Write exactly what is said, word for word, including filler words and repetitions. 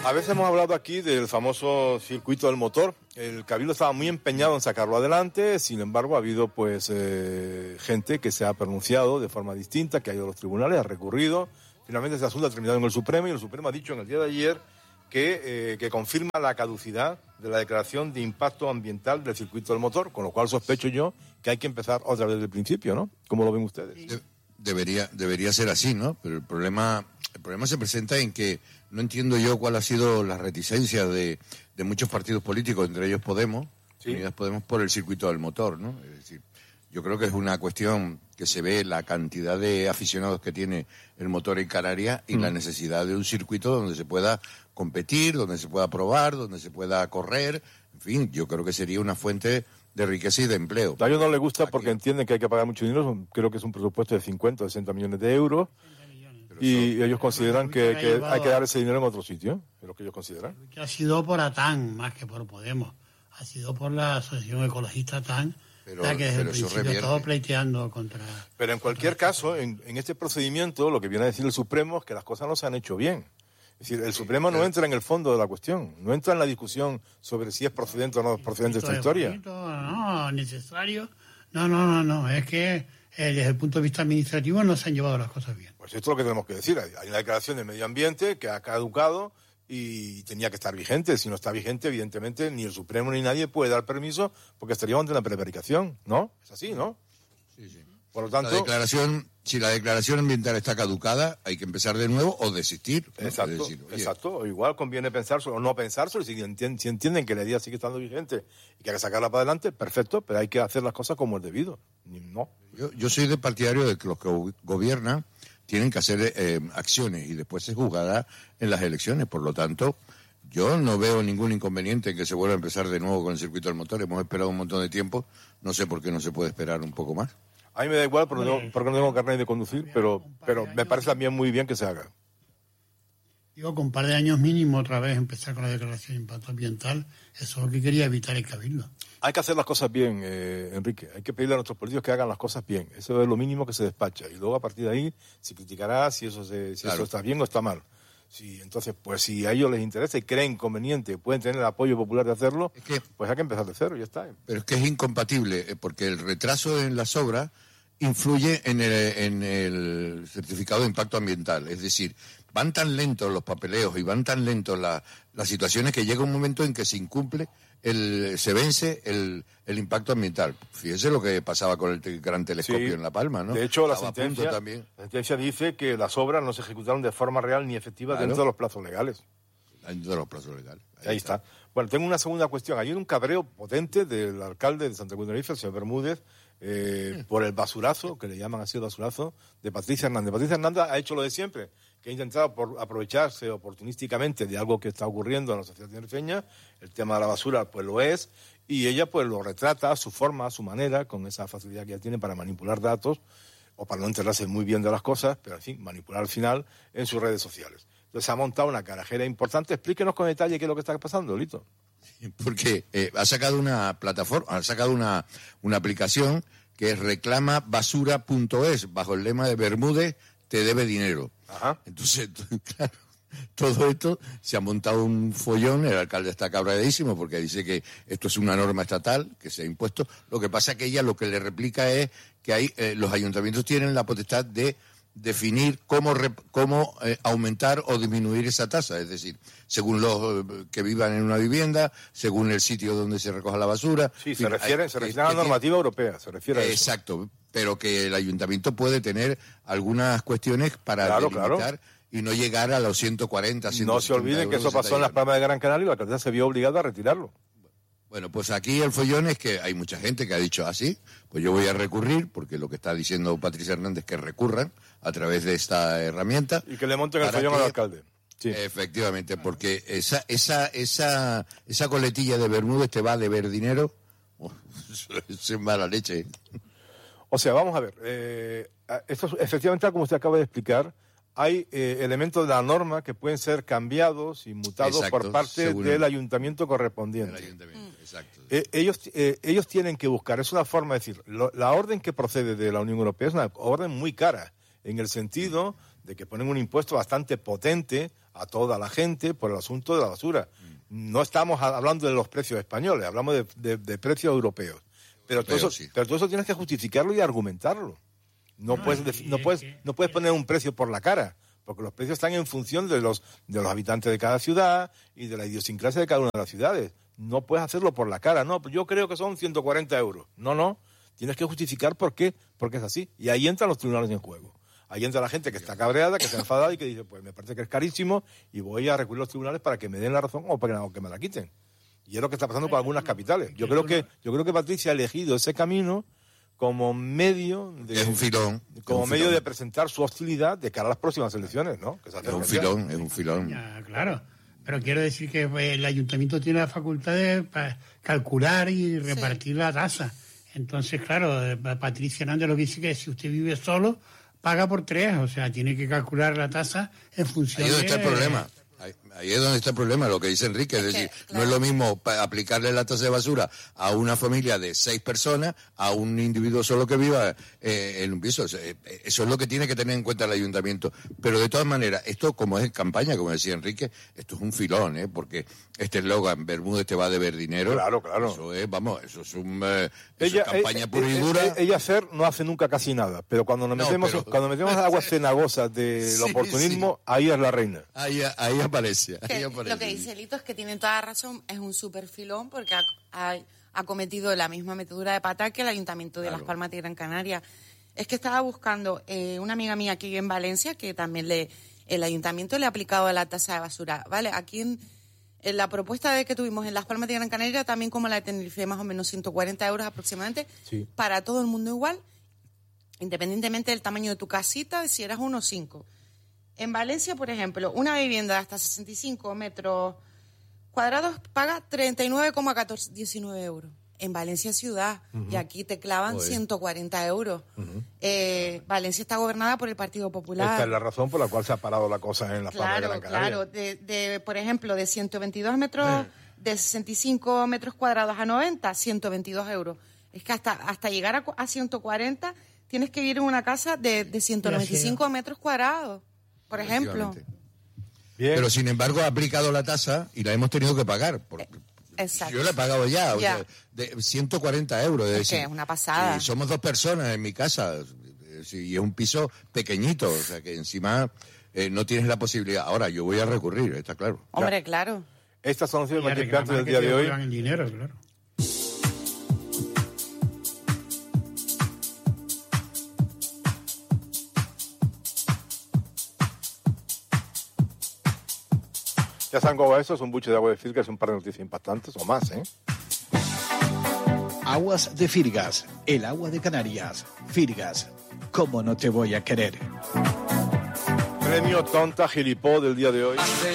A veces hemos hablado aquí del famoso circuito del motor. El Cabildo estaba muy empeñado en sacarlo adelante, sin embargo ha habido pues eh, gente que se ha pronunciado de forma distinta, que ha ido a los tribunales, ha recurrido. Finalmente ese asunto ha terminado en el Supremo y el Supremo ha dicho en el día de ayer que, eh, que confirma la caducidad de la declaración de impacto ambiental del circuito del motor, con lo cual sospecho yo que hay que empezar otra vez desde el principio, ¿no? ¿Cómo lo ven ustedes? De- debería, debería ser así, ¿no? Pero el problema, el problema se presenta en que no entiendo yo cuál ha sido la reticencia de, de muchos partidos políticos, entre ellos Podemos, Sí. Unidas Podemos, por el circuito del motor, ¿no? Es decir, yo creo que es una cuestión que se ve la cantidad de aficionados que tiene el motor en Canarias y Mm. la necesidad de un circuito donde se pueda competir, donde se pueda probar, donde se pueda correr. En fin, yo creo que sería una fuente de riqueza y de empleo. A ellos no les gusta Aquí- porque entienden que hay que pagar mucho dinero, son- creo que es un presupuesto de cincuenta o sesenta millones de euros, Pero y eso- ellos consideran que, que hay que dar ese dinero en otro sitio, es lo que ellos consideran. Que ha sido por ATAN más que por Podemos. Ha sido por la Asociación Ecologista ATAN, Pero- la que desde el pero eso principio revierte. estaba pleiteando contra... Pero en cualquier caso, en, en este procedimiento, lo que viene a decir el Supremo es que las cosas no se han hecho bien. Es decir, el Supremo no entra en el fondo de la cuestión, no entra en la discusión sobre si es procedente o no es procedente esta Esto es historia. bonito, no, necesario. No, no, no, no. Es que eh, desde el punto de vista administrativo no se han llevado las cosas bien. Pues esto es lo que tenemos que decir. Hay hay una declaración de medio ambiente que ha caducado y tenía que estar vigente. Si no está vigente, evidentemente, ni el Supremo ni nadie puede dar permiso porque estaríamos ante la prevaricación, ¿no? Es así, ¿no? Sí, sí. Por lo La tanto, declaración, si la declaración ambiental está caducada, hay que empezar de nuevo o desistir, ¿no? exacto, Es decir, oye, exacto. O igual conviene pensárselo o no pensárselo. Si, entien- si entienden que la idea sigue estando vigente y que hay que sacarla para adelante, perfecto, pero hay que hacer las cosas como es debido. Ni- No. Yo, yo soy de partidario de que los que go- gobiernan tienen que hacer eh, acciones y después se juzgará en las elecciones. Por lo tanto, yo no veo ningún inconveniente en que se vuelva a empezar de nuevo con el circuito del motor. Hemos esperado un montón de tiempo. No sé por qué no se puede esperar un poco más. A mí me da igual porque no, porque no tengo carnet de conducir, pero, pero me parece también muy bien que se haga. Digo, con un par de años mínimo otra vez empezar con la declaración de impacto ambiental, eso es lo que quería evitar el Cabildo. Hay que hacer las cosas bien, eh, Enrique. Hay que pedirle a nuestros políticos que hagan las cosas bien. Eso es lo mínimo que se despacha. Y luego, a partir de ahí, se criticará si eso, se, si Claro. eso está bien o está mal. Si, entonces, pues si a ellos les interesa y creen conveniente, pueden tener el apoyo popular de hacerlo, Es que- pues hay que empezar de cero y ya está. Pero es que es incompatible, eh, porque el retraso en las obras influye en el, en el certificado de impacto ambiental. Es decir, van tan lentos los papeleos y van tan lentos la- las situaciones que llega un momento en que se incumple, el, se vence el, el impacto ambiental. Fíjese lo que pasaba con el te- gran telescopio Sí. en La Palma, ¿no? De hecho, la Estaba a punto sentencia, también. la sentencia dice que las obras no se ejecutaron de forma real ni efectiva Claro. dentro de los plazos legales. Dentro de los plazos legales. Ahí está. Bueno, tengo una segunda cuestión. Hay un cabreo potente del alcalde de Santa Cruz de Tenerife, el señor Bermúdez, eh, por el basurazo, que le llaman así el basurazo, de Patricia Hernández. Patricia Hernández ha hecho lo de siempre, que ha intentado por aprovecharse oportunísticamente de algo que está ocurriendo en la sociedad tinerfeña. El tema de la basura, pues lo es, y ella pues lo retrata a su forma, a su manera, con esa facilidad que ella tiene para manipular datos, o para no enterarse muy bien de las cosas, pero en fin, manipular al final en sus redes sociales. Entonces ha montado una carajera importante. Explíquenos con detalle qué es lo que está pasando, Lito. Porque eh, ha sacado una plataforma, ha sacado una, una aplicación que es reclama basura punto es, bajo el lema de Bermúdez te debe dinero. Ajá. Entonces, claro, todo esto se ha montado un follón, el alcalde está cabreadísimo porque dice que esto es una norma estatal que se ha impuesto. Lo que pasa es que ella lo que le replica es que hay, eh, los ayuntamientos tienen la potestad de definir cómo rep- cómo eh, aumentar o disminuir esa tasa, es decir, según los eh, que vivan en una vivienda, según el sitio donde se recoja la basura. Sí, En se fin, refiere, hay- se que- refiere a la que tiene- normativa europea, se refiere a eso. Exacto, pero que el ayuntamiento puede tener algunas cuestiones para Claro, delimitar claro. y no llegar a los ciento cuarenta, ciento No se setenta olviden que euros eso pasó en las se Palmas de Gran Canaria y la alcaldesa se vio obligada a retirarlo. Bueno, pues aquí el follón es que hay mucha gente que ha dicho así, pues yo voy a recurrir, porque lo que está diciendo Patricia Hernández es que recurran a través de esta herramienta. Y que le monten el para follón que- al alcalde. Sí. Efectivamente, porque esa, esa, esa, esa coletilla de Bermúdez te va a deber dinero, oh, eso es mala leche. O sea, vamos a ver, eh, esto es, efectivamente, como usted acaba de explicar, hay eh, elementos de la norma que pueden ser cambiados y mutados Exacto, por parte según del el- ayuntamiento El correspondiente. ayuntamiento, exacto. Eh, ellos, eh, ellos tienen que buscar, es una forma de decir, lo- la orden que procede de la Unión Europea es una orden muy cara, en el sentido de que ponen un impuesto bastante potente a toda la gente por el asunto de la basura. No estamos hablando de los precios españoles, hablamos de, de, de precios europeos. Pero todo, eso, sí. pero todo eso tienes que justificarlo y argumentarlo. No, no puedes, dec- no puedes, no puedes poner un precio por la cara, porque los precios están en función de los, de los habitantes de cada ciudad y de la idiosincrasia de cada una de las ciudades. No puedes hacerlo por la cara. No, yo creo que son ciento cuarenta euros. No, no. Tienes que justificar por qué, porque es así. Y ahí entran los tribunales en juego. Ahí entra la gente que está cabreada, que está enfadada y que dice, pues me parece que es carísimo y voy a recurrir a los tribunales para que me den la razón o para que me la quiten. Y es lo que está pasando con algunas capitales. Yo creo que, yo creo que Patricia ha elegido ese camino como medio de, Es un filón. como es un medio filón. de presentar su hostilidad de cara a las próximas elecciones, ¿no? Que se Es acercan un ya. filón, es un filón. Ya, claro. Pero quiero decir que eh, el ayuntamiento tiene la facultad de pa- calcular y repartir la tasa. Entonces, claro, eh, Patricia Hernández lo que dice que si usted vive solo, paga por tres. O sea, tiene que calcular la tasa en función Ahí es donde de... está el problema. Ahí, ahí es donde está el problema, lo que dice Enrique. Es, Es que, decir, claro. no es lo mismo pa- aplicarle la tasa de basura a una familia de seis personas, a un individuo solo que viva eh, en un piso. Eso, eh, eso es lo que tiene que tener en cuenta el ayuntamiento. Pero de todas maneras, esto como es campaña, como decía Enrique, esto es un filón, ¿eh? Porque este eslogan, Bermúdez te va a deber dinero. Claro, claro. Eso es, vamos, eso es, un, eh, eso Ella, es campaña eh, pura y eh, dura. eh, ella Fer no hace nunca casi nada, pero cuando nos No, metemos, pero- cuando metemos aguas cenagosas del Sí, oportunismo, ahí es la reina. Ahí, ahí aparece. Que Ahí aparece. lo que dice Lito es que tiene toda la razón, es un super filón porque ha, ha- ha cometido la misma metedura de pata que el Ayuntamiento de Claro. Las Palmas de Gran Canaria. Es que estaba buscando eh, una amiga mía que vive en Valencia que también le el Ayuntamiento le ha aplicado la tasa de basura. Vale, aquí en, en la propuesta de que tuvimos en Las Palmas de Gran Canaria, también como la de Tenerife, más o menos ciento cuarenta euros aproximadamente, Sí. para todo el mundo igual, independientemente del tamaño de tu casita, si eras uno o cinco. En Valencia, por ejemplo, una vivienda de hasta sesenta y cinco metros cuadrados paga treinta y nueve coma diecinueve euros. En Valencia ciudad. Y aquí te clavan Joder. ciento cuarenta euros. Eh, Valencia está gobernada por el Partido Popular. Esta es la razón por la cual se ha parado la cosa en la Palmas de Claro, Gran Canaria. claro. De, de, por ejemplo, de ciento veintidós metros, Eh. de sesenta y cinco metros cuadrados a noventa, ciento veintidós euros. Es que hasta, hasta llegar a, cu- a ciento cuarenta tienes que vivir en una casa de, de ciento noventa y cinco metros cuadrados, por ejemplo. Efectivamente. Bien. Pero sin embargo ha aplicado la tasa y la hemos tenido que pagar. Porque Exacto. yo la he pagado ya, o Ya. sea, de ciento cuarenta euros. Es, Es decir, que es una pasada. y somos dos personas en mi casa eh, sí, y es un piso pequeñito, o sea que encima eh, no tienes la posibilidad. Ahora yo voy a recurrir, está claro. Hombre, claro. Estas son las Y a noticias reclamar del que día te de hoy. devuelvan el dinero, claro. Ya saben cómo va eso, es un buche de agua de Firgas, un par de noticias impactantes o más, ¿eh? Aguas de Firgas, el agua de Canarias. Firgas, ¿cómo no te voy a querer? Premio Tonta Gilipó del día de hoy.